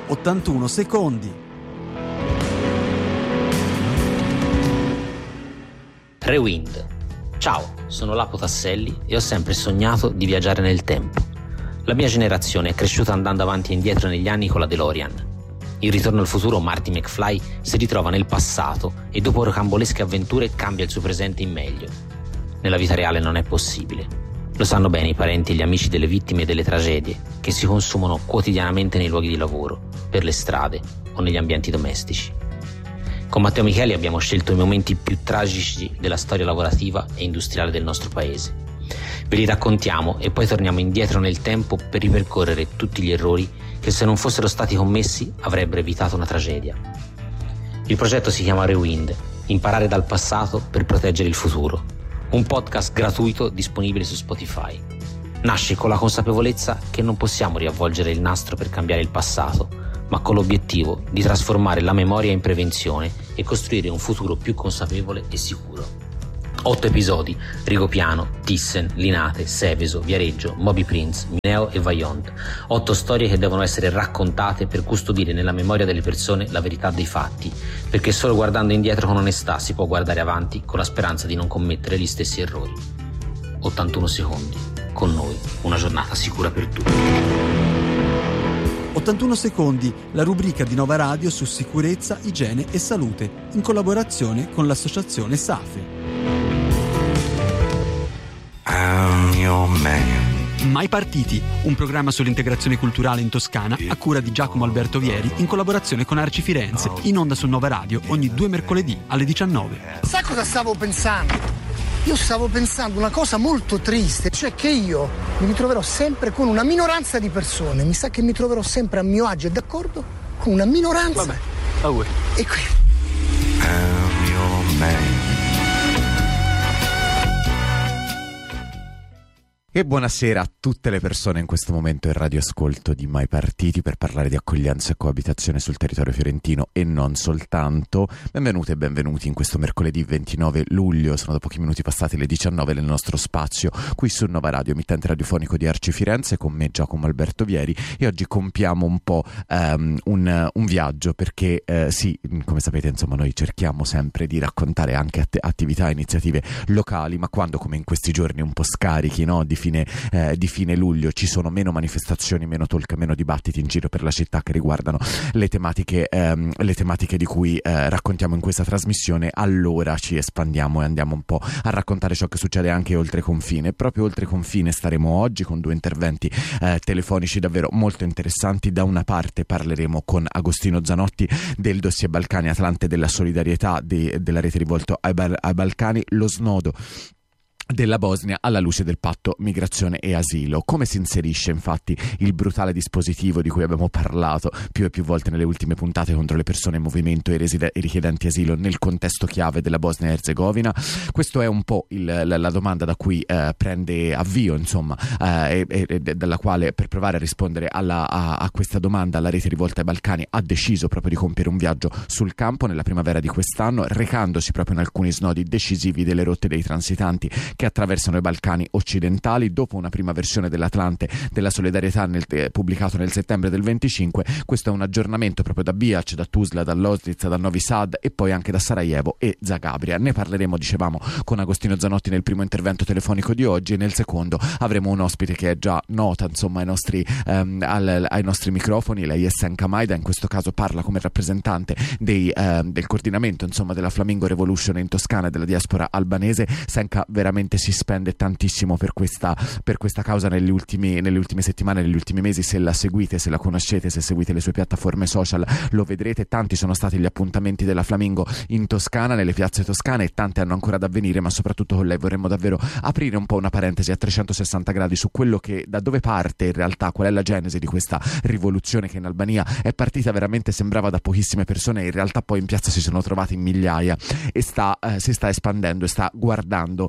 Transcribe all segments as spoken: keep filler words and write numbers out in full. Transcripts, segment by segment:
ottantuno secondi. Rewind. Ciao, sono Lapo Tasselli e ho sempre sognato di viaggiare nel tempo. La mia generazione è cresciuta andando avanti e indietro negli anni con la DeLorean. In Ritorno al futuro Marty McFly si ritrova nel passato e dopo rocambolesche avventure cambia il suo presente in meglio. Nella vita reale non è possibile. Lo sanno bene i parenti e gli amici delle vittime delle tragedie che si consumano quotidianamente nei luoghi di lavoro, per le strade o negli ambienti domestici. Con Matteo Micheli abbiamo scelto i momenti più tragici della storia lavorativa e industriale del nostro paese. Ve li raccontiamo e poi torniamo indietro nel tempo per ripercorrere tutti gli errori che, se non fossero stati commessi, avrebbero evitato una tragedia. Il progetto si chiama Rewind, imparare dal passato per proteggere il futuro. Un podcast gratuito disponibile su Spotify. Nasce con la consapevolezza che non possiamo riavvolgere il nastro per cambiare il passato, ma con l'obiettivo di trasformare la memoria in prevenzione e costruire un futuro più consapevole e sicuro. Otto episodi: Rigopiano, Thyssen, Linate, Seveso, Viareggio, Moby Prince, Mineo e Vaillant. Otto storie che devono essere raccontate per custodire nella memoria delle persone la verità dei fatti, perché solo guardando indietro con onestà si può guardare avanti con la speranza di non commettere gli stessi errori. ottantuno secondi. Con noi, una giornata sicura per tutti. ottantuno secondi, la rubrica di Nova Radio su sicurezza, igiene e salute, in collaborazione con l'associazione SAFE. I'm your man. Mai Partiti, un programma sull'integrazione culturale in Toscana a cura di Giacomo Alberto Vieri in collaborazione con Arci Firenze, in onda su Nova Radio ogni due mercoledì alle diciannove. Sai cosa stavo pensando? Io stavo pensando una cosa molto triste, cioè che io mi ritroverò sempre con una minoranza di persone. Mi sa che mi troverò sempre a mio agio e d'accordo con una minoranza. Vabbè, ah, vuoi. E qui. I'm your man. E buonasera a tutte le persone in questo momento in radioascolto di Mai Partiti per parlare di accoglienza e coabitazione sul territorio fiorentino e non soltanto. Benvenute e benvenuti in questo mercoledì ventinove luglio, sono da pochi minuti passati le diciannove nel nostro spazio qui su Nova Radio, emittente radiofonico di Arci Firenze, con me Giacomo Alberto Vieri, e oggi compiamo un po' um, un, un viaggio perché eh, sì, come sapete insomma noi cerchiamo sempre di raccontare anche att- attività e iniziative locali, ma quando come in questi giorni un po' scarichi, no, di Fine, eh, di fine luglio ci sono meno manifestazioni, meno talk, meno dibattiti in giro per la città che riguardano le tematiche, ehm, le tematiche di cui eh, raccontiamo in questa trasmissione, allora ci espandiamo e andiamo un po' a raccontare ciò che succede anche oltre confine. Proprio oltre confine staremo oggi con due interventi eh, telefonici davvero molto interessanti. Da una parte parleremo con Agostino Zanotti del dossier Balcani Atlante della solidarietà de, della rete rivolto ai, ai Balcani, lo snodo della Bosnia alla luce del patto migrazione e asilo. Come si inserisce infatti il brutale dispositivo di cui abbiamo parlato più e più volte nelle ultime puntate contro le persone in movimento e, reside- e richiedenti asilo nel contesto chiave della Bosnia e Erzegovina? Questo è un po' il, la, la domanda da cui eh, prende avvio, insomma, eh, e, e dalla quale, per provare a rispondere alla, a, a questa domanda, la rete rivolta ai Balcani ha deciso proprio di compiere un viaggio sul campo nella primavera di quest'anno, recandosi proprio in alcuni snodi decisivi delle rotte dei transitanti che attraversano i Balcani occidentali. Dopo una prima versione dell'Atlante della solidarietà nel, eh, pubblicato nel settembre del venticinque, questo è un aggiornamento proprio da Bihac, da Tuzla, dall'Ozlitz, da Novi Sad e poi anche da Sarajevo e Zagabria. Ne parleremo, dicevamo, con Agostino Zanotti nel primo intervento telefonico di oggi, e nel secondo avremo un ospite che è già nota insomma ai nostri, ehm, al, ai nostri microfoni. Lei è Senka Maida, in questo caso parla come rappresentante dei, ehm, del coordinamento insomma della Flamingo Revolution in Toscana e della diaspora albanese. Senka veramente si spende tantissimo per questa, per questa causa negli ultimi, nelle ultime settimane, negli ultimi mesi. Se la seguite, se la conoscete, se seguite le sue piattaforme social, lo vedrete. Tanti sono stati gli appuntamenti della Flamingo in Toscana, nelle piazze toscane, e tanti hanno ancora da venire, ma soprattutto con lei vorremmo davvero aprire un po' una parentesi a trecentosessanta gradi su quello che, da dove parte in realtà, qual è la genesi di questa rivoluzione che in Albania è partita veramente, sembrava da pochissime persone, e in realtà poi in piazza si sono trovati in migliaia e sta, eh, si sta espandendo e sta guardando e sta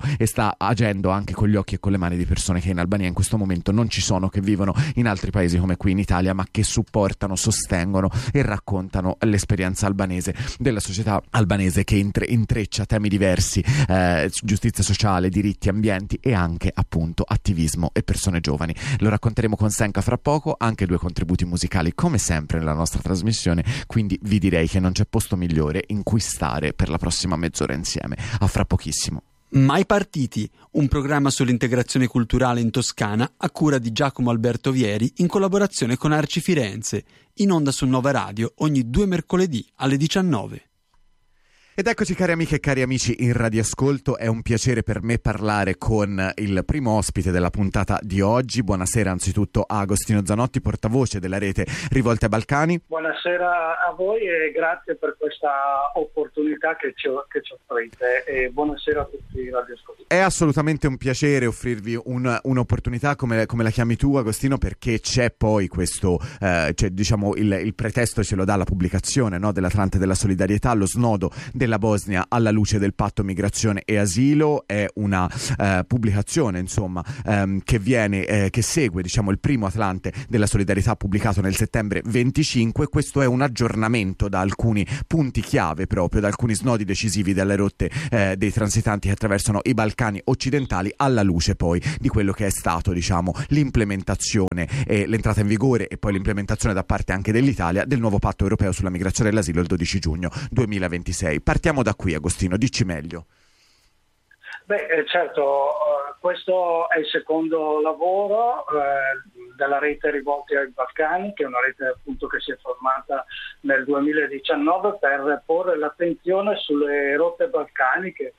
sta agendo anche con gli occhi e con le mani di persone che in Albania in questo momento non ci sono, che vivono in altri paesi come qui in Italia, ma che supportano, sostengono e raccontano l'esperienza albanese, della società albanese, che intre- intreccia temi diversi, eh, giustizia sociale, diritti, ambienti e anche appunto attivismo e persone giovani. Lo racconteremo con Senka fra poco, anche due contributi musicali come sempre nella nostra trasmissione, quindi vi direi che non c'è posto migliore in cui stare per la prossima mezz'ora insieme. A fra pochissimo. Mai Partiti, un programma sull'integrazione culturale in Toscana a cura di Giacomo Alberto Vieri in collaborazione con Arci Firenze, in onda su Nova Radio ogni due mercoledì alle diciannove. Ed eccoci cari amiche e cari amici in radioascolto, è un piacere per me parlare con il primo ospite della puntata di oggi. Buonasera anzitutto a Agostino Zanotti, portavoce della rete Rivolte ai Balcani. Buonasera a voi e grazie per questa opportunità che ci, che ci offrite e buonasera a tutti i radioascoltatori. È assolutamente un piacere offrirvi un, un'opportunità come, come la chiami tu Agostino, perché c'è poi questo, eh, cioè, diciamo il, il pretesto ce lo dà la pubblicazione, no, dell'Atlante della Solidarietà, lo snodo della Bosnia alla luce del patto migrazione e asilo. È una eh, pubblicazione insomma ehm, che viene eh, che segue diciamo il primo Atlante della Solidarietà pubblicato nel settembre venticinque. Questo è un aggiornamento da alcuni punti chiave, proprio da alcuni snodi decisivi delle rotte eh, dei transitanti che attraversano i Balcani occidentali, alla luce poi di quello che è stato diciamo l'implementazione e l'entrata in vigore e poi l'implementazione da parte anche dell'Italia del nuovo patto europeo sulla migrazione e l'asilo il dodici giugno duemilaventisei. Partiamo da qui, Agostino, dici meglio. Beh, eh, certo, eh, questo è il secondo lavoro eh, della rete Rivolti ai Balcani, che è una rete appunto che si è formata nel duemiladiciannove per porre l'attenzione sulle rotte balcaniche,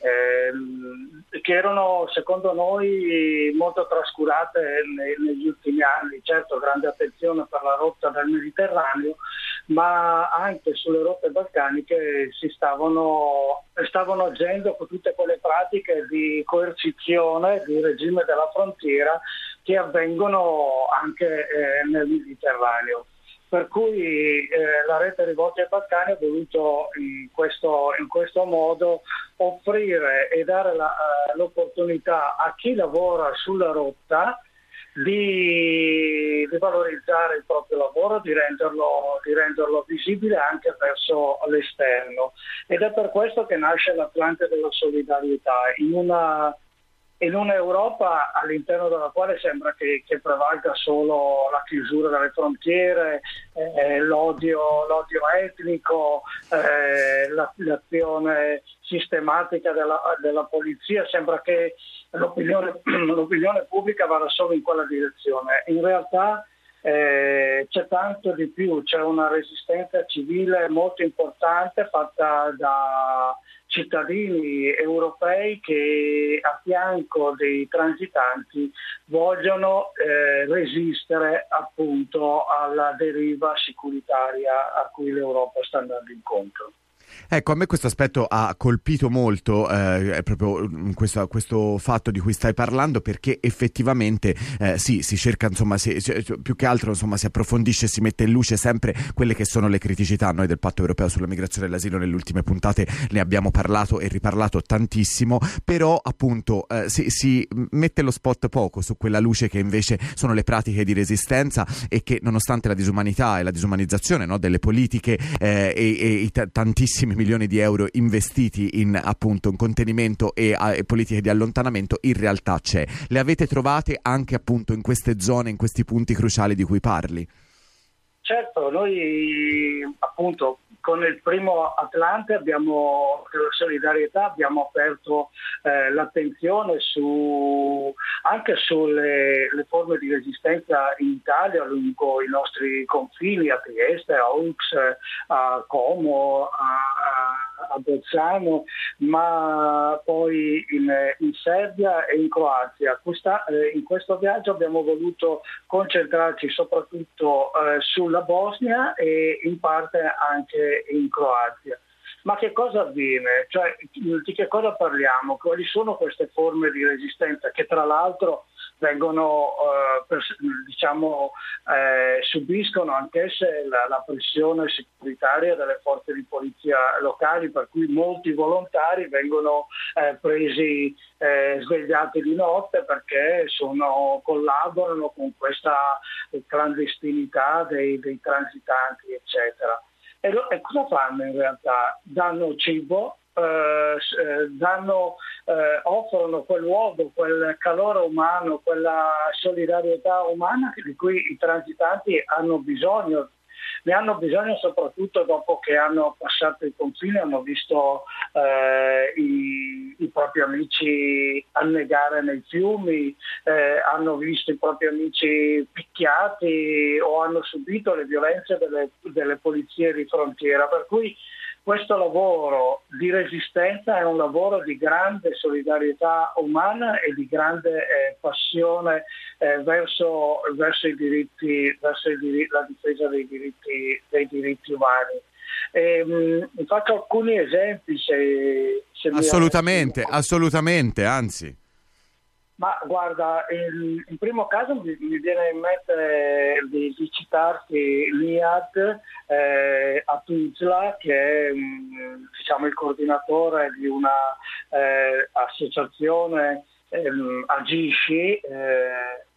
eh, che erano secondo noi molto trascurate nei, negli ultimi anni. Certo, grande attenzione per la rotta del Mediterraneo, ma anche sulle rotte balcaniche si stavano, stavano agendo con tutte quelle pratiche di coercizione, di regime della frontiera che avvengono anche eh, nel Mediterraneo. Per cui eh, la rete Rivolti ai Balcani ha voluto in questo, in questo modo offrire e dare la, uh, l'opportunità a chi lavora sulla rotta Di, di valorizzare il proprio lavoro, di renderlo, di renderlo visibile anche verso l'esterno. Ed è per questo che nasce l'Atlante della Solidarietà, in una, in un'Europa all'interno della quale sembra che, che prevalga solo la chiusura delle frontiere, eh, l'odio, l'odio etnico, eh, la, l'azione sistematica della, della polizia. Sembra che l'opinione, l'opinione pubblica vada solo in quella direzione. In realtà eh, c'è tanto di più, c'è una resistenza civile molto importante fatta da cittadini europei che a fianco dei transitanti vogliono eh, resistere appunto alla deriva sicuritaria a cui l'Europa sta andando incontro. Ecco, a me questo aspetto ha colpito molto, eh, proprio questo, questo fatto di cui stai parlando, perché effettivamente eh, sì, si cerca, insomma, si, più che altro insomma, si approfondisce, si mette in luce sempre quelle che sono le criticità. Noi del Patto Europeo sulla migrazione e l'asilo nelle ultime puntate ne abbiamo parlato e riparlato tantissimo, però appunto eh, si, si mette lo spot poco su quella luce che invece sono le pratiche di resistenza e che nonostante la disumanità e la disumanizzazione, no, delle politiche eh, e, e i t- tantissimi milioni di euro investiti in appunto in contenimento e, a, e politiche di allontanamento, in realtà c'è. Le avete trovate anche appunto in queste zone, in questi punti cruciali di cui parli? Certo, noi appunto con il primo Atlante abbiamo, per la solidarietà, abbiamo aperto eh, l'attenzione su, anche sulle le forme di resistenza in Italia lungo i nostri confini, a Trieste, a Ux, a Como, a, a Bolzano, ma poi in, in Serbia e in Croazia. Questa, eh, in questo viaggio abbiamo voluto concentrarci soprattutto eh, sulla Bosnia e in parte anche in Croazia. Ma che cosa avviene? Cioè, di che cosa parliamo? Quali sono queste forme di resistenza che tra l'altro vengono eh, per, diciamo eh, subiscono anch'esse la, la pressione securitaria delle forze di polizia locali, per cui molti volontari vengono eh, presi eh, svegliati di notte perché sono, collaborano con questa clandestinità dei, dei transitanti, eccetera. E, lo, e cosa fanno in realtà? Danno cibo, eh, danno, eh, offrono quel luogo, quel calore umano, quella solidarietà umana di cui i transitanti hanno bisogno. Ne hanno bisogno soprattutto dopo che hanno passato il confine, hanno visto eh, i, i propri amici annegare nei fiumi, eh, hanno visto i propri amici picchiati o hanno subito le violenze delle, delle polizie di frontiera. Per cui questo lavoro di resistenza è un lavoro di grande solidarietà umana e di grande eh, passione eh, verso, verso i diritti, verso i diritti, la difesa dei diritti, dei diritti umani. E, mh, faccio alcuni esempi se, se assolutamente, mi... assolutamente, anzi. Ma guarda, il, il primo caso mi, mi viene in mente di, di citarti l'I A D eh, a Tuzla, che è mh, diciamo il coordinatore di una eh, associazione eh, Agisci, eh,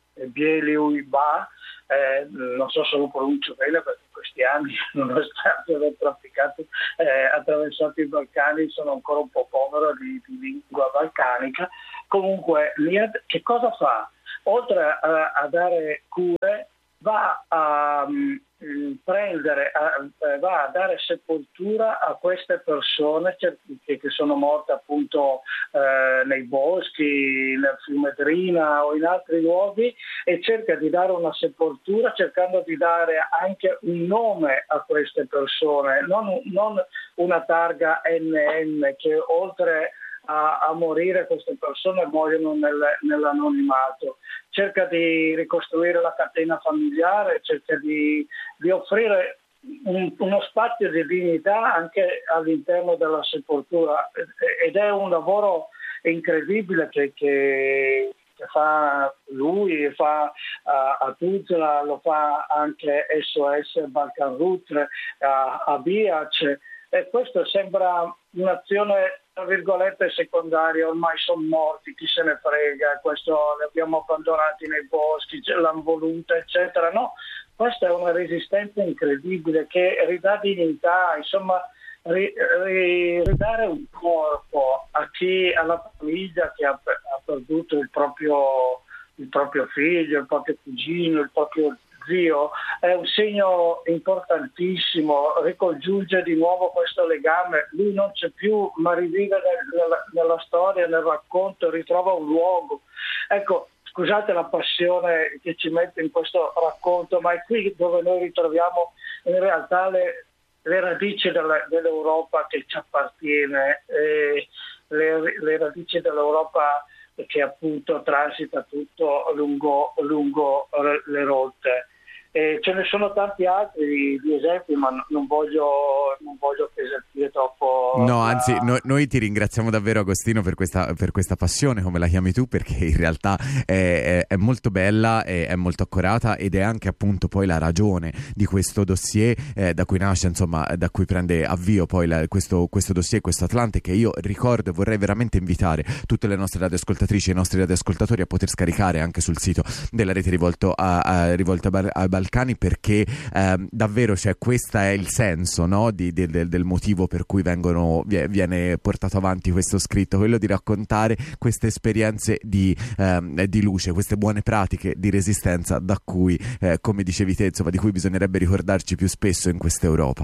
Bieliuiba, eh, non so se lo pronuncio bene perché in questi anni, nonostante aver trafficato, eh, attraversato i Balcani, sono ancora un po' povero di, di lingua balcanica. Comunque l'I A D che cosa fa? Oltre a, a dare cure, va a um, prendere, a, va a dare sepoltura a queste persone che, che sono morte appunto eh, nei boschi, nel fiume Drina o in altri luoghi, e cerca di dare una sepoltura cercando di dare anche un nome a queste persone, non, non una targa N N che oltre A, a morire queste persone muoiono nel, nell'anonimato, cerca di ricostruire la catena familiare, cerca di, di offrire un, uno spazio di dignità anche all'interno della sepoltura, ed è un lavoro incredibile che, che, che fa lui e fa uh, a Tuzla, lo fa anche S O S Balkan Route, a, a Biac, e questo sembra un'azione tra virgolette secondaria, ormai sono morti, chi se ne frega, questo li abbiamo abbandonati nei boschi, l'hanno voluta, eccetera. No, questa è una resistenza incredibile che ridà dignità, insomma, ri, ri, ridare un corpo a chi, alla famiglia che ha, ha perduto il proprio, il proprio figlio, il proprio cugino, il proprio zio, è un segno importantissimo, ricongiunge di nuovo questo legame, lui non c'è più ma rivive nella, nella storia, nel racconto, ritrova un luogo. Ecco, scusate la passione che ci mette in questo racconto, ma è qui dove noi ritroviamo in realtà le, le radici della, dell'Europa che ci appartiene, eh, le, le radici dell'Europa che appunto transita tutto lungo, lungo le rotte. E ce ne sono tanti altri di esempi, ma non voglio, non voglio pesartire troppo. No, la... anzi, no, noi ti ringraziamo davvero, Agostino, per questa, per questa passione, come la chiami tu, perché in realtà è, è, è molto bella, è, è molto accurata, ed è anche appunto poi la ragione di questo dossier eh, da cui nasce, insomma, da cui prende avvio poi la, questo, questo dossier, questo Atlante, che io ricordo e vorrei veramente invitare tutte le nostre radioascoltatrici e i nostri radioascoltatori a poter scaricare anche sul sito della rete rivolto a, a, rivolto a, a Balcani, perché ehm, davvero, cioè, questo è il senso, no? di, di, del, del motivo per cui vengono, viene portato avanti questo scritto, quello di raccontare queste esperienze di, ehm, di luce, queste buone pratiche di resistenza da cui, eh, come dicevi te, insomma, di cui bisognerebbe ricordarci più spesso in questa Europa.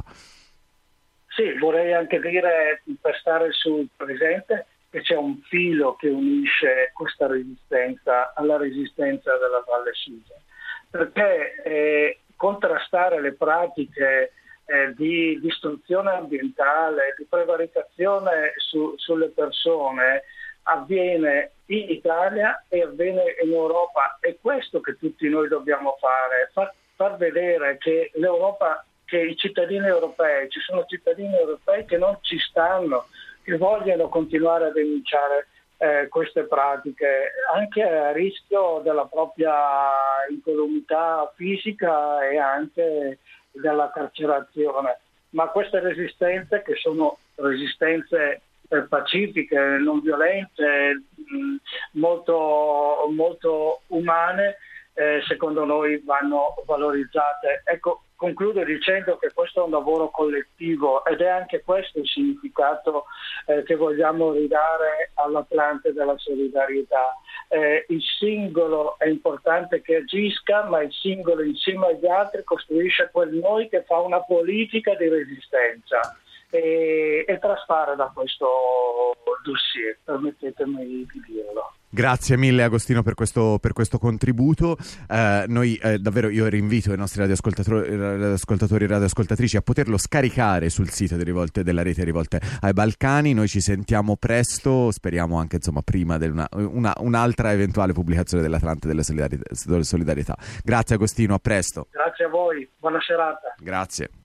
Sì, vorrei anche dire, per stare sul presente, che c'è un filo che unisce questa resistenza alla resistenza della Valle Susa, perché eh, contrastare le pratiche eh, di distruzione ambientale, di prevaricazione su, sulle persone avviene in Italia e avviene in Europa. È questo che tutti noi dobbiamo fare, far, far vedere che l'Europa, che i cittadini europei, ci sono cittadini europei che non ci stanno, che vogliono continuare a denunciare eh, queste pratiche, anche a rischio della propria incolumità fisica e anche della carcerazione. Ma queste resistenze, che sono resistenze eh, pacifiche, non violente, mh, molto, molto umane, eh, secondo noi vanno valorizzate. Ecco, concludo dicendo che questo è un lavoro collettivo ed è anche questo il significato eh, che vogliamo ridare all'Atlante della solidarietà. Eh, il singolo è importante che agisca, ma il singolo insieme agli altri costruisce quel noi che fa una politica di resistenza e, e traspare da questo dossier, permettetemi di dirlo. Grazie mille Agostino per questo, per questo contributo. Eh, noi eh, davvero io rinvito i nostri radioascoltatori, radioascoltatori e radioascoltatrici a poterlo scaricare sul sito di Rivolte, della rete Rivolte ai Balcani. Noi ci sentiamo presto, speriamo anche insomma prima di una, una, un'altra eventuale pubblicazione dell'Atlante della solidarietà. Grazie Agostino, a presto. Grazie a voi, buona serata. Grazie.